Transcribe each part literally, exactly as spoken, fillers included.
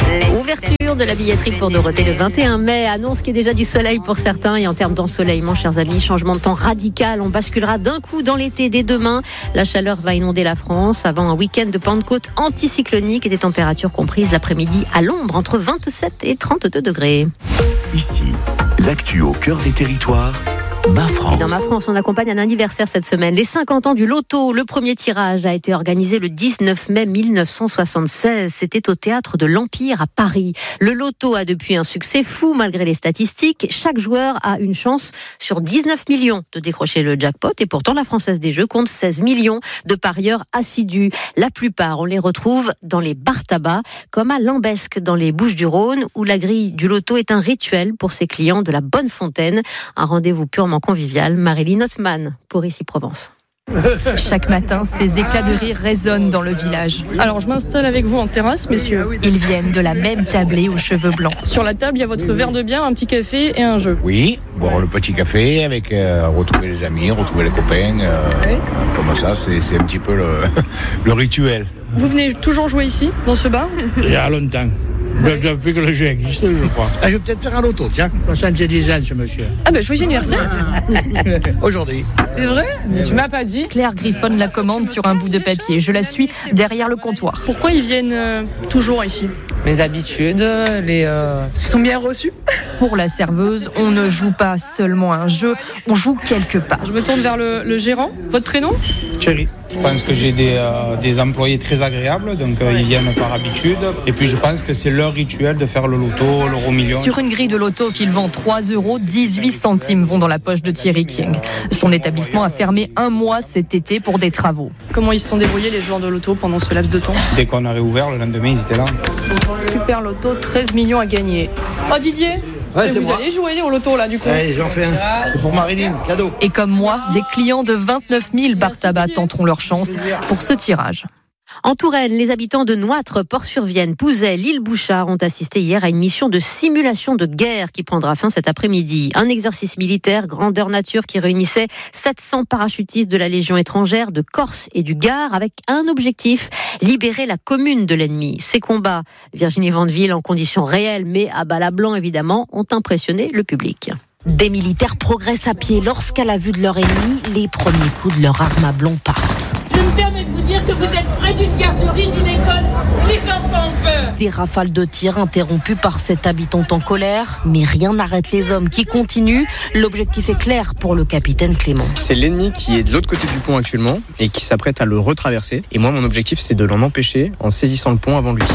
Ouverture de la billetterie pour Dorothée le vingt et un mai, annonce qu'il y a déjà du soleil pour certains. Et en termes d'ensoleillement, chers amis, changement de temps radical. On basculera d'un coup dans l'été dès demain. La chaleur va inonder la France avant un week-end de Pentecôte anticyclonique et des températures comprises l'après-midi à l'ombre entre vingt-sept et trente-deux degrés. Ici, l'actu au cœur des territoires. Ma France. Et dans Ma France, on accompagne un anniversaire cette semaine. Les cinquante ans du loto. Le premier tirage a été organisé le dix-neuf mai mille neuf cent soixante-seize. C'était au théâtre de l'Empire à Paris. Le loto a depuis un succès fou malgré les statistiques. Chaque joueur a une chance sur dix-neuf millions de décrocher le jackpot. Et pourtant, la Française des Jeux compte seize millions de parieurs assidus. La plupart, on les retrouve dans les bars tabac, comme à Lambesque dans les Bouches-du-Rhône, où la grille du loto est un rituel pour ses clients de la Bonne Fontaine. Un rendez-vous purement convivial. Maréline Haussmann pour Ici Provence. Chaque matin, ces éclats de rire résonnent dans le village. Alors, je m'installe avec vous en terrasse, messieurs. Ils viennent de la même tablée aux cheveux blancs. Sur la table, il y a votre verre de bière, un petit café et un jeu. Oui, boire le petit café avec euh, retrouver les amis, retrouver les copains. Euh, oui. Comme ça, c'est, c'est un petit peu le, le rituel. Vous venez toujours jouer ici, dans ce bar ? Il y a longtemps. Depuis que le jeu existe, je crois. Ah, je vais peut-être faire un loto, tiens. soixante-dix ans, ce monsieur. Ah ben, joyeux anniversaire. Aujourd'hui. C'est vrai ? Mais tu m'as pas dit. Claire griffonne la commande sur un bout de papier. Je la suis derrière le comptoir. Pourquoi ils viennent euh, toujours ici ? Mes habitudes, les euh, sont bien reçues. Pour la serveuse, on ne joue pas seulement un jeu, on joue quelque part. Je me tourne vers le, le gérant. Votre prénom ? Thierry. Je pense que j'ai des, euh, des employés très agréables, donc euh, ils viennent par habitude. Et puis je pense que c'est leur rituel de faire le loto, l'euro million. Sur une grille de loto qu'il vend trois euros, dix-huit centimes vont dans la poche de Thierry King. Son établissement a fermé un mois cet été pour des travaux. Comment ils se sont débrouillés les joueurs de loto pendant ce laps de temps ? Dès qu'on a réouvert, le lendemain, ils étaient là. Super loto, treize millions à gagner. Oh Didier ? Ouais, c'est vous moi. allez jouer au loto là du coup. Allez, j'en fais un. C'est pour Marilyn, cadeau. Et comme moi, des clients de vingt-neuf mille bar tabac tenteront leur chance pour ce tirage. En Touraine, les habitants de Noître, Port-sur-Vienne, Pouzet, l'île Bouchard ont assisté hier à une mission de simulation de guerre qui prendra fin cet après-midi. Un exercice militaire grandeur nature qui réunissait sept cents parachutistes de la Légion étrangère, de Corse et du Gard avec un objectif, libérer la commune de l'ennemi. Ces combats, Virginie Vandeville, en conditions réelles mais à balles blanc évidemment, ont impressionné le public. Des militaires progressent à pied lorsqu'à la vue de leur ennemi, les premiers coups de leur arme à blond partent. Je me permets de vous dire que vous êtes près d'une garderie, d'une école où les enfants ont peur. Des rafales de tir interrompues par cette habitante en colère, mais rien n'arrête les hommes qui continuent. L'objectif est clair pour le capitaine Clément. C'est l'ennemi qui est de l'autre côté du pont actuellement et qui s'apprête à le retraverser. Et moi, mon objectif, c'est de l'en empêcher en saisissant le pont avant lui.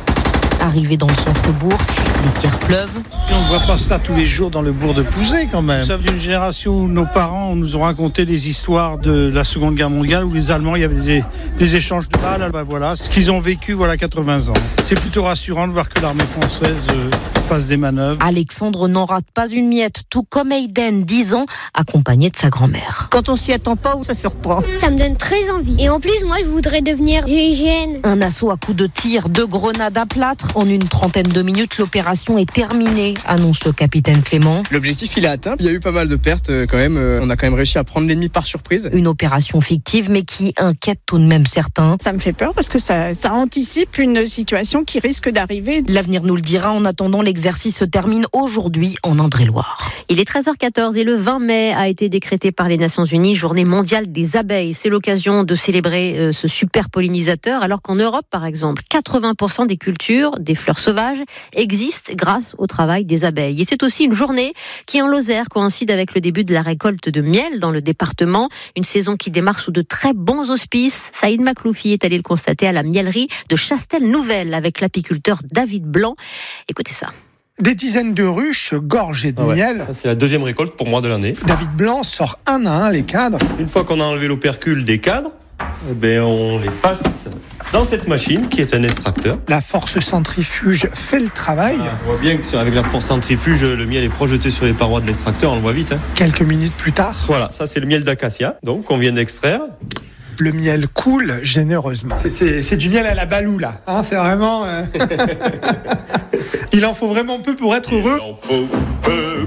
Arrivé dans le centre-bourg, les tirs pleuvent. Et on ne voit pas cela tous les jours dans le bourg de Pouzet quand même. Nous sommes d'une génération où nos parents nous ont raconté des histoires de la Seconde Guerre mondiale où les Allemands, il y avait des, des échanges de balles. Ben voilà, ce qu'ils ont vécu voilà quatre-vingts ans. C'est plutôt rassurant de voir que l'armée française euh, fasse des manœuvres. Alexandre n'en rate pas une miette, tout comme Aiden, dix ans, accompagné de sa grand-mère. Quand on s'y attend pas, ça surprend. Ça me donne très envie. Et en plus, moi, je voudrais devenir G I G N. Un assaut à coups de tir, de grenades à plâtre. En une trentaine de minutes, l'opération est terminée, annonce le capitaine Clément. L'objectif, il est atteint. Il y a eu pas mal de pertes quand même. On a quand même réussi à prendre l'ennemi par surprise. Une opération fictive, mais qui inquiète tout de même certains. Ça me fait peur parce que ça, ça anticipe une situation qui risque d'arriver. L'avenir nous le dira. En attendant, l'exercice se termine aujourd'hui en Indre-et-Loire. Il est treize heures quatorze et le vingt mai a été décrété par les Nations Unies Journée mondiale des abeilles. C'est l'occasion de célébrer euh, ce super pollinisateur, alors qu'en Europe, par exemple, quatre-vingts pour cent des cultures, des fleurs sauvages, existent grâce au travail des abeilles. Et c'est aussi une journée qui, en Lozère, coïncide avec le début de la récolte de miel dans le département. Une saison qui démarre sous de très bons auspices. Saïd Makloufi est allé le constater à la miellerie de Chastel-Nouvelle avec l'apiculteur David Blanc. Écoutez ça. Des dizaines de ruches gorgées de ah ouais, miel. Ça, c'est la deuxième récolte pour moi de l'année. David Blanc sort un à un les cadres. Une fois qu'on a enlevé l'opercule des cadres, eh bien, on les passe dans cette machine qui est un extracteur. La force centrifuge fait le travail. Ah, on voit bien qu'avec la force centrifuge, le miel est projeté sur les parois de l'extracteur, on le voit vite. Hein. Quelques minutes plus tard. Voilà, ça c'est le miel d'acacia, donc on vient d'extraire. Le miel coule généreusement. C'est, c'est, c'est du miel à la balou là. Hein, c'est vraiment. Euh... Il en faut vraiment peu pour être heureux. Il en faut peu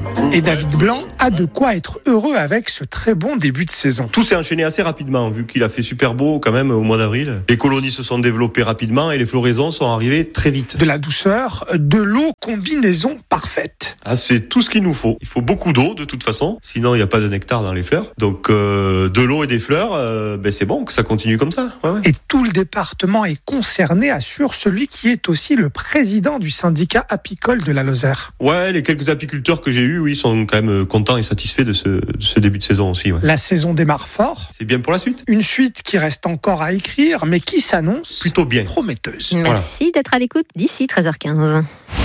Et David Blanc a de quoi être heureux avec ce très bon début de saison. Tout s'est enchaîné assez rapidement, vu qu'il a fait super beau quand même au mois d'avril. Les colonies se sont développées rapidement et les floraisons sont arrivées très vite. De la douceur, de l'eau, combinaison parfaite. Ah, c'est tout ce qu'il nous faut. Il faut beaucoup d'eau de toute façon, sinon il n'y a pas de nectar dans les fleurs. Donc euh, de l'eau et des fleurs, euh, ben c'est bon que ça continue comme ça. Ouais, ouais. Et tout le département est concerné, assure celui qui est aussi le président du syndicat apicole de la Lozère. Ouais, les quelques apiculteurs que j'ai eus, oui, sont quand même contents et satisfaits de ce, de ce début de saison aussi. Ouais. La saison démarre fort. C'est bien pour la suite. Une suite qui reste encore à écrire, mais qui s'annonce plutôt bien prometteuse. Merci voilà. d'être à l'écoute d'ici treize heures quinze.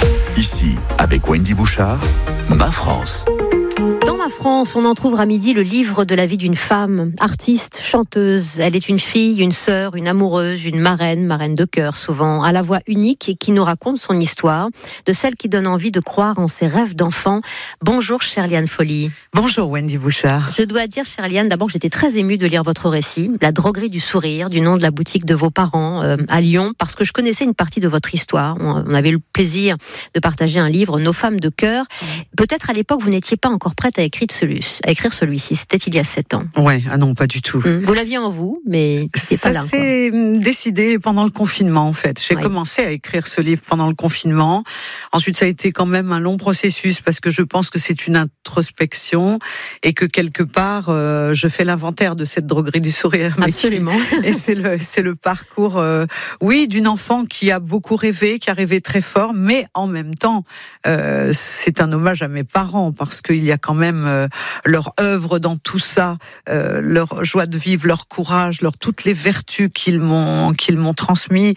Ici, avec Wendy Bouchard, Ma France. Dans Ma France, on en trouve à midi le livre de la vie d'une femme, artiste, chanteuse. Elle est une fille, une sœur, une amoureuse, une marraine, marraine de cœur souvent, à la voix unique et qui nous raconte son histoire, de celle qui donne envie de croire en ses rêves d'enfant. Bonjour chère Liane Folly. Bonjour Wendy Bouchard. Je dois dire chère Liane, d'abord j'étais très émue de lire votre récit, La droguerie du sourire, du nom de la boutique de vos parents euh, à Lyon, parce que je connaissais une partie de votre histoire. On, on avait le plaisir de partager un livre, Nos femmes de cœur. Peut-être à l'époque vous n'étiez pas encore prête à écrire, celui, à écrire celui-ci, c'était il y a sept ans. Ouais, ah non, pas du tout. Mmh. Vous l'aviez en vous, mais c'est pas là. Ça s'est décidé pendant le confinement en fait. J'ai oui. commencé à écrire ce livre pendant le confinement. Ensuite, ça a été quand même un long processus parce que je pense que c'est une introspection et que quelque part, euh, je fais l'inventaire de cette droguerie du sourire. Absolument. Et c'est le, c'est le parcours, euh, oui, d'une enfant qui a beaucoup rêvé, qui a rêvé très fort, mais en même temps, euh, c'est un hommage à mes parents parce qu'il y a quand même euh, leur œuvre dans tout ça, euh, leur joie de vivre, leur courage, leur toutes les vertus qu'ils m'ont qu'ils m'ont transmis.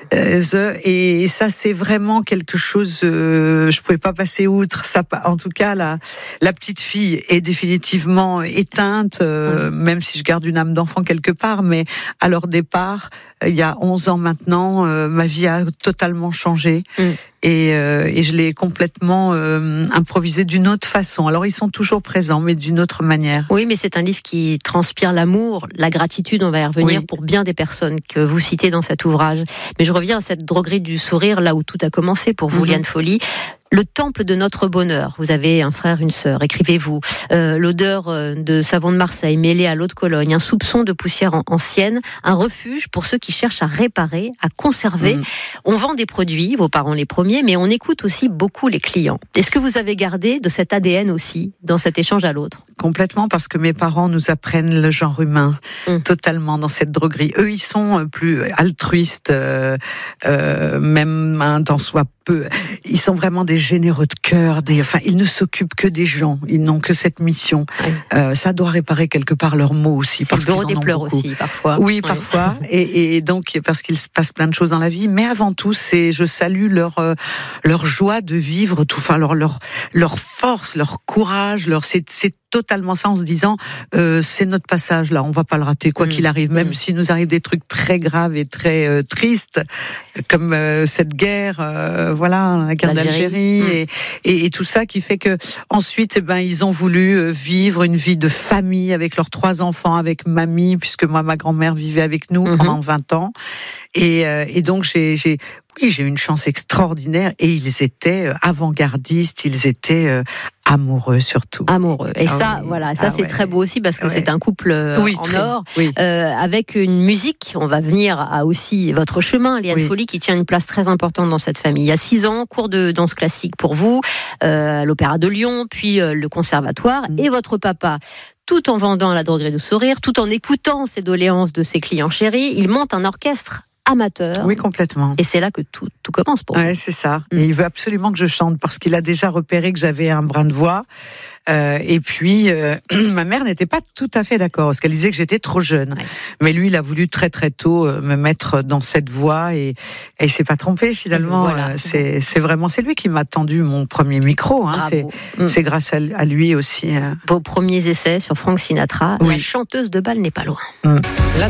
Euh, et ça, c'est vraiment quelque chose. Euh, je pouvais pas passer outre. Ça, en tout cas, la la petite fille est définitivement éteinte, euh, mmh. même si je garde une âme d'enfant quelque part. Mais à leur départ, il y a onze ans maintenant, euh, ma vie a totalement changé. Mmh. Et, euh, et je l'ai complètement euh, improvisé d'une autre façon. Alors ils sont toujours présents, mais d'une autre manière. Oui, mais c'est un livre qui transpire l'amour, la gratitude, on va y revenir, oui. pour bien des personnes que vous citez dans cet ouvrage. Mais je reviens à cette droguerie du sourire, là où tout a commencé pour vous, mm-hmm. Liane Folly. Le temple de notre bonheur. Vous avez un frère, une sœur, écrivez-vous. Euh, l'odeur de savon de Marseille mêlée à l'eau de Cologne, un soupçon de poussière ancienne, un refuge pour ceux qui cherchent à réparer, à conserver. Mmh. On vend des produits, vos parents les premiers, mais on écoute aussi beaucoup les clients. Est-ce que vous avez gardé de cet A D N aussi dans cet échange à l'autre ? Complètement, parce que mes parents nous apprennent le genre humain, mmh. totalement dans cette droguerie. Eux, ils sont plus altruistes, euh, euh, même hein, dans soi peu. Ils sont vraiment des généreux de cœur, des, enfin, ils ne s'occupent que des gens, ils n'ont que cette mission. Oui. Euh, ça doit réparer quelque part leurs mots aussi. C'est parce le bureau des pleurs aussi, parfois. Oui, parfois. Oui. Et, et donc, parce qu'il se passe plein de choses dans la vie, mais avant tout, c'est, je salue leur, euh, leur joie de vivre, tout, enfin, leur, leur, leur force, leur courage, leur, c'est, c'est totalement ça en se disant euh, c'est notre passage là, on va pas le rater quoi mmh. qu'il arrive, même mmh. s'il nous arrive des trucs très graves et très euh, tristes comme euh, cette guerre, euh, voilà, la guerre d'Algérie, d'Algérie mmh. et, et, et tout ça qui fait que ensuite eh ben ils ont voulu euh, vivre une vie de famille avec leurs trois enfants, avec mamie, puisque moi ma grand-mère vivait avec nous mmh. pendant vingt ans et, euh, et donc j'ai, j'ai oui, j'ai eu une chance extraordinaire et ils étaient avant-gardistes, ils étaient euh, amoureux surtout. Amoureux. Et ah ça, oui. voilà, ça ah c'est ouais. très beau aussi parce que ouais. c'est un couple oui, en très, or, oui. euh, avec une musique. On va venir à aussi votre chemin, Liane oui. Folly, qui tient une place très importante dans cette famille. Il y a six ans, cours de danse classique pour vous, euh, à l'Opéra de Lyon, puis euh, le Conservatoire, mmh. et votre papa. Tout en vendant la droguerie du sourire, tout en écoutant ces doléances de ses clients chéris, il monte un orchestre amateur. Oui, complètement. Et c'est là que tout, tout commence pour ouais, vous. C'est ça. Mmh. Et il veut absolument que je chante parce qu'il a déjà repéré que j'avais un brin de voix. Euh, et puis, euh, ma mère n'était pas tout à fait d'accord parce qu'elle disait que j'étais trop jeune. Ouais. Mais lui, il a voulu très très tôt me mettre dans cette voie et, et il s'est pas trompé finalement. Voilà. Euh, c'est, c'est vraiment, c'est lui qui m'a tendu mon premier micro. Hein. C'est, mmh. c'est grâce à, à lui aussi. Euh... Vos premiers essais sur Frank Sinatra, oui. La chanteuse de bal n'est pas loin. Mmh.